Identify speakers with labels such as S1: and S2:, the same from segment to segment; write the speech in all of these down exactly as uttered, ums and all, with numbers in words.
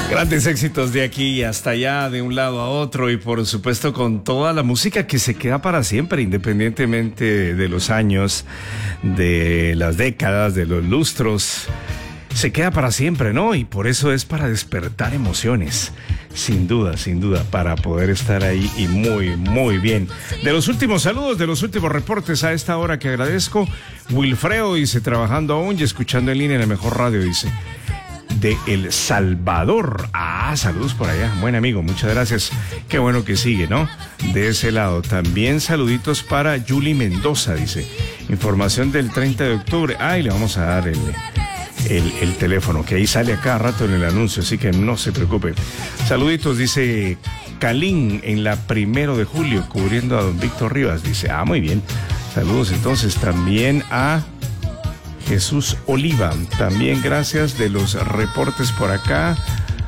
S1: Grandes éxitos de aquí y hasta allá, de un lado a otro, y por supuesto con toda la música que se queda para siempre, independientemente de los años, de las décadas, de los lustros. Se queda para siempre, ¿no? Y por eso es para despertar emociones. Sin duda, sin duda, para poder estar ahí y muy, muy bien. De los últimos saludos, de los últimos reportes a esta hora que agradezco, Wilfredo dice, trabajando aún y escuchando en línea en la mejor radio, dice, de El Salvador. Ah, saludos por allá, buen amigo, muchas gracias. Qué bueno que sigue, ¿no? De ese lado. También saluditos para Yuli Mendoza, dice, información del treinta de octubre. Ah, y le vamos a dar el... El, el teléfono, que ahí sale a cada rato en el anuncio, así que no se preocupen. Saluditos, dice Calín, en la primero de julio, cubriendo a don Víctor Rivas, dice, ah, muy bien. Saludos entonces también a Jesús Oliva, también gracias de los reportes por acá.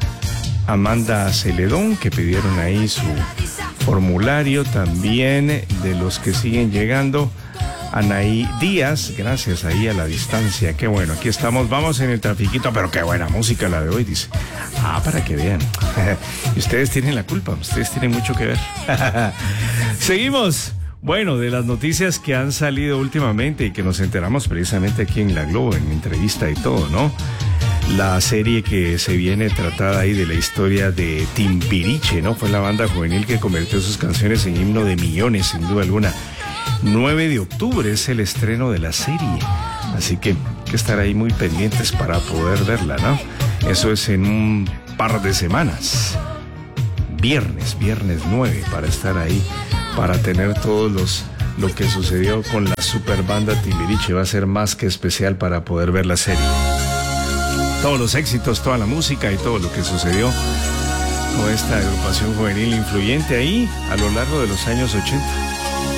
S1: Amanda Celedón, que pidieron ahí su formulario, también de los que siguen llegando. Anaí Díaz, gracias ahí a la distancia, qué bueno, aquí estamos, vamos en el trafiquito, pero qué buena música la de hoy, dice. Ah, para que vean. Y ustedes tienen la culpa, ustedes tienen mucho que ver. Seguimos. Bueno, de las noticias que han salido últimamente y que nos enteramos precisamente aquí en La Globo, en entrevista y todo, ¿no? La serie que se viene tratada ahí de la historia de Timbiriche, ¿no? Fue la banda juvenil que convirtió sus canciones en himno de millones, sin duda alguna. nueve de octubre es el estreno de la serie, así que hay que estar ahí muy pendientes para poder verla, ¿no? Eso es en un par de semanas, viernes, viernes nueve, para estar ahí, para tener todos los, lo que sucedió con la super banda Timbiriche. Va a ser más que especial para poder ver la serie, todos los éxitos, toda la música y todo lo que sucedió con esta agrupación juvenil influyente ahí a lo largo de los años ochenta.